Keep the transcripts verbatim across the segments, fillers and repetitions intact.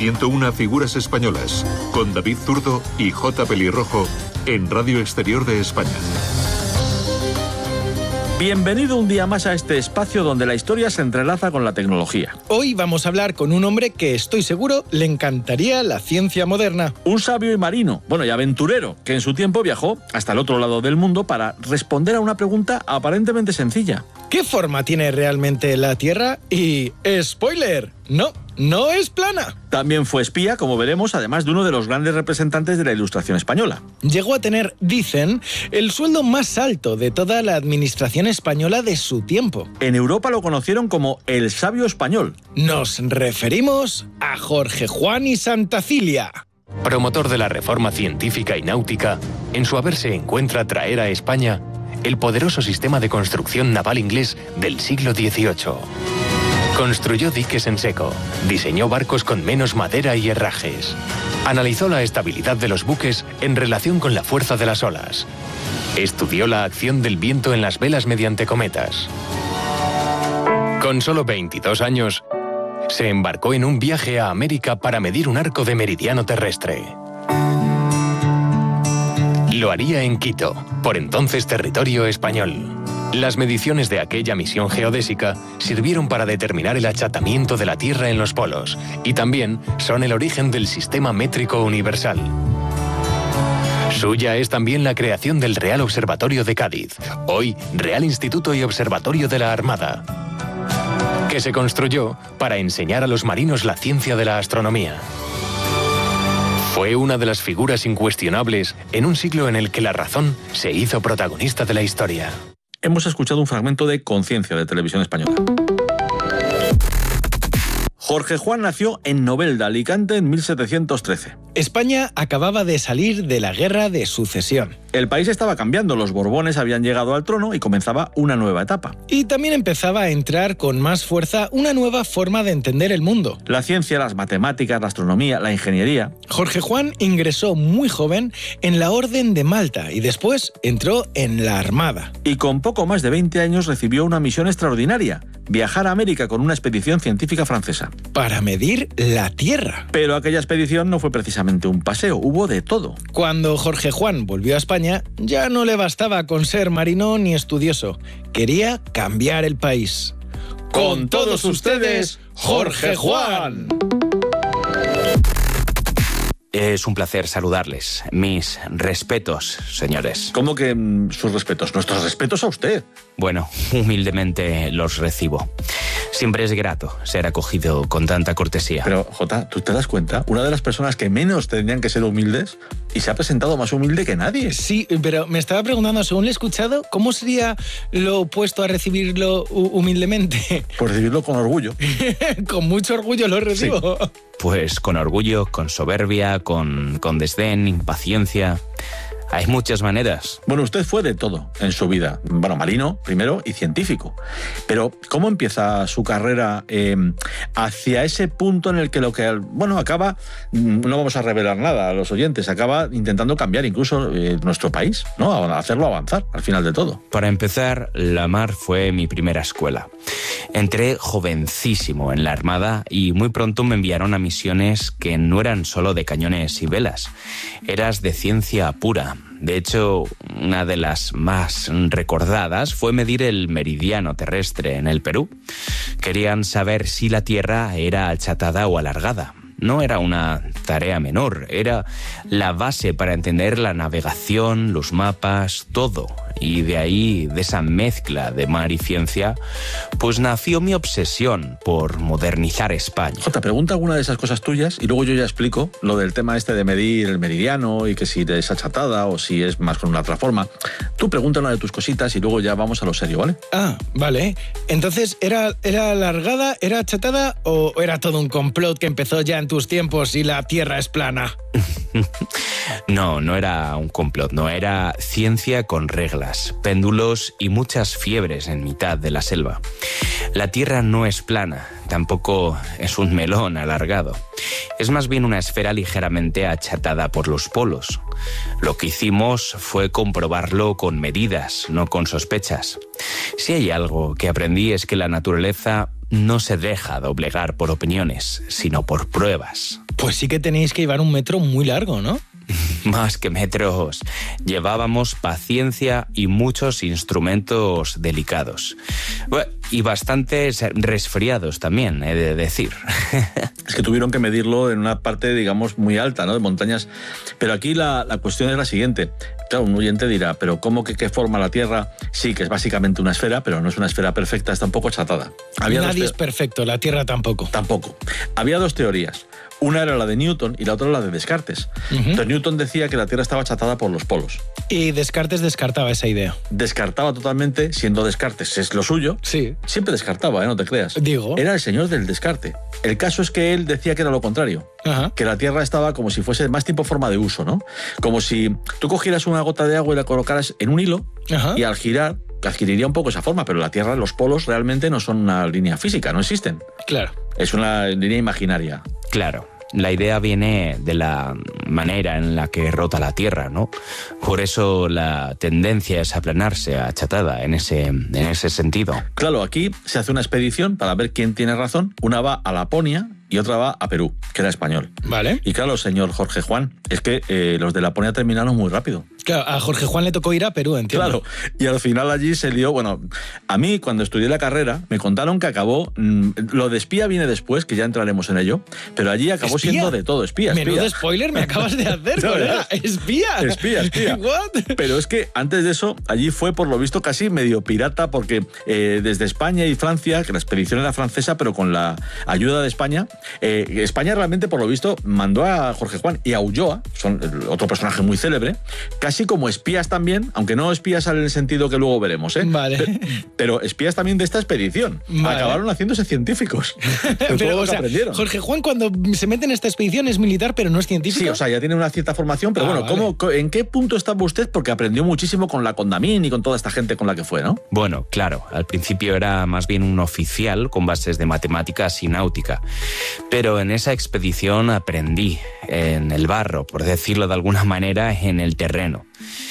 ciento una Figuras Españolas, con David Zurdo y J. Pelirrojo, en Radio Exterior de España. Bienvenido un día más a este espacio donde la historia se entrelaza con la tecnología. Hoy vamos a hablar con un hombre que estoy seguro le encantaría la ciencia moderna. Un sabio y marino, bueno y aventurero, que en su tiempo viajó hasta el otro lado del mundo para responder a una pregunta aparentemente sencilla. ¿Qué forma tiene realmente la Tierra? Y, spoiler, no, no es plana. También fue espía, como veremos, además de uno de los grandes representantes de la Ilustración española. Llegó a tener, dicen, el sueldo más alto de toda la administración española de su tiempo. En Europa lo conocieron como el sabio español. Nos referimos a Jorge Juan y Santacilia. Promotor de la reforma científica y náutica, en su haber se encuentra traer a España el poderoso sistema de construcción naval inglés del siglo dieciocho. Construyó diques en seco, diseñó barcos con menos madera y herrajes. Analizó la estabilidad de los buques en relación con la fuerza de las olas. Estudió la acción del viento en las velas mediante cometas. Con solo veintidós años, se embarcó en un viaje a América para medir un arco de meridiano terrestre. Lo haría en Quito, por entonces territorio español. Las mediciones de aquella misión geodésica sirvieron para determinar el achatamiento de la Tierra en los polos y también son el origen del sistema métrico universal. Suya es también la creación del Real Observatorio de Cádiz, hoy Real Instituto y Observatorio de la Armada, que se construyó para enseñar a los marinos la ciencia de la astronomía. Fue una de las figuras incuestionables en un siglo en el que la razón se hizo protagonista de la historia. Hemos escuchado un fragmento de Conciencia de Televisión Española. Jorge Juan nació en Novelda, Alicante, en mil setecientos trece. España acababa de salir de la Guerra de Sucesión. El país estaba cambiando, los Borbones habían llegado al trono y comenzaba una nueva etapa. Y también empezaba a entrar con más fuerza una nueva forma de entender el mundo. La ciencia, las matemáticas, la astronomía, la ingeniería. Jorge Juan ingresó muy joven en la Orden de Malta y después entró en la Armada. Y con poco más de veinte años recibió una misión extraordinaria: viajar a América con una expedición científica francesa. Para medir la Tierra. Pero aquella expedición no fue precisamente un paseo, hubo de todo. Cuando Jorge Juan volvió a España, ya no le bastaba con ser marino ni estudioso. Quería cambiar el país. Con todos ustedes, Jorge Juan. Es un placer saludarles. Mis respetos, señores. ¿Cómo que mm, sus respetos? Nuestros respetos a usted. Bueno, humildemente los recibo. Siempre es grato ser acogido con tanta cortesía. Pero, Jota, ¿tú te das cuenta? Una de las personas que menos tendrían que ser humildes y se ha presentado más humilde que nadie. Sí, pero me estaba preguntando, según le he escuchado, ¿cómo sería lo opuesto a recibirlo humildemente? Por recibirlo con orgullo. Con mucho orgullo lo recibo. Sí. Pues con orgullo, con soberbia, con, con desdén, impaciencia. Hay muchas maneras. Bueno, usted fue de todo en su vida. Bueno, marino primero y científico. Pero, ¿cómo empieza su carrera eh, hacia ese punto en el que lo que, bueno, acaba, no vamos a revelar nada a los oyentes, acaba intentando cambiar incluso eh, nuestro país, ¿no? A hacerlo avanzar al final de todo. Para empezar, la mar fue mi primera escuela. Entré jovencísimo en la Armada y muy pronto me enviaron a misiones que no eran solo de cañones y velas. Eras de ciencia pura. De hecho, una de las más recordadas fue medir el meridiano terrestre en el Perú. Querían saber si la Tierra era achatada o alargada. No era una tarea menor, era la base para entender la navegación, los mapas, todo. Y de ahí, de esa mezcla de mar y ciencia, pues nació mi obsesión por modernizar España. Jota, pregunta alguna de esas cosas tuyas y luego yo ya explico lo del tema este de medir el meridiano y que si es achatada o si es más con una otra forma. Tú pregunta una de tus cositas y luego ya vamos a lo serio, ¿vale? Ah, vale. Entonces, ¿era, era alargada, era achatada o era todo un complot que empezó ya en tus tiempos y la Tierra es plana? No, no era un complot, no, era ciencia con reglas, péndulos y muchas fiebres en mitad de la selva. La Tierra no es plana, tampoco es un melón alargado. Es más bien una esfera ligeramente achatada por los polos. Lo que hicimos fue comprobarlo con medidas, no con sospechas. Si hay algo que aprendí es que la naturaleza no se deja doblegar por opiniones, sino por pruebas. Pues sí que tenéis que llevar un metro muy largo, ¿no? Más que metros. Llevábamos paciencia y muchos instrumentos delicados. Bueno, y bastantes resfriados también, he de decir. Es que tuvieron que medirlo en una parte, digamos, muy alta, ¿no? De montañas. Pero aquí la, la cuestión es la siguiente. Claro, un oyente dirá, ¿pero cómo que qué forma la Tierra? Sí, que es básicamente una esfera, pero no es una esfera perfecta, está un poco achatada. Había Nadie es perfecto, la Tierra tampoco. Tampoco. Había dos teorías. Una era la de Newton y la otra la de Descartes. Uh-huh. Entonces Newton decía que la Tierra estaba achatada por los polos. Y Descartes descartaba esa idea. Descartaba totalmente, siendo Descartes es lo suyo. Sí. Siempre descartaba, ¿eh? No te creas. Digo. Era el señor del descarte. El caso es que él decía que era lo contrario. Uh-huh. Que la Tierra estaba como si fuese más tipo forma de uso, ¿no? Como si tú cogieras una gota de agua y la colocaras en un hilo uh-huh. y al girar adquiriría un poco esa forma, pero la Tierra, los polos realmente no son una línea física, no existen. Claro. Es una línea imaginaria. Claro. La idea viene de la manera en la que rota la Tierra, ¿no? Por eso la tendencia es aplanarse, achatada en ese, en ese sentido. Claro, aquí se hace una expedición para ver quién tiene razón. Una va a Laponia y otra va a Perú, que era español. Vale. Y claro, señor Jorge Juan, es que eh, los de Laponia terminaron muy rápido. Claro, a Jorge Juan le tocó ir a Perú, entiendo. Claro, y al final allí se lió, bueno, a mí cuando estudié la carrera me contaron que acabó, mmm, lo de espía viene después, que ya entraremos en ello, pero allí acabó ¿Espía? Siendo de todo, espía, espía. Menudo spoiler me acabas de hacer, no, colega. Espía. Espía, espía. What? Pero es que antes de eso, allí fue por lo visto casi medio pirata, porque eh, desde España y Francia, que la expedición era francesa, pero con la ayuda de España, eh, España realmente por lo visto mandó a Jorge Juan y a Ulloa, son otro personaje muy célebre, casi como espías también, aunque no espías en el sentido que luego veremos, ¿eh? Vale. Pero, pero espías también de esta expedición. Vale. Acabaron haciéndose científicos. Pero, todo lo o que sea, aprendieron. Jorge Juan cuando se mete en esta expedición es militar, pero no es científico. Sí, o sea, ya tiene una cierta formación, pero ah, bueno, vale. ¿cómo, ¿en qué punto estaba usted? Porque aprendió muchísimo con la Condamine y con toda esta gente con la que fue, ¿no? Bueno, claro, al principio era más bien un oficial con bases de matemáticas y náutica, pero en esa expedición aprendí en el barro, por decirlo de alguna manera, en el terreno.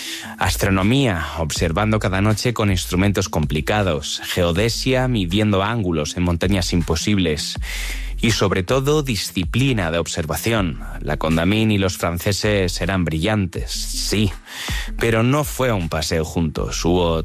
Astronomía, observando cada noche con instrumentos complicados, geodesia, midiendo ángulos en montañas imposibles y sobre todo disciplina de observación. La Condamine y los franceses eran brillantes, sí, pero no fue un paseo juntos, hubo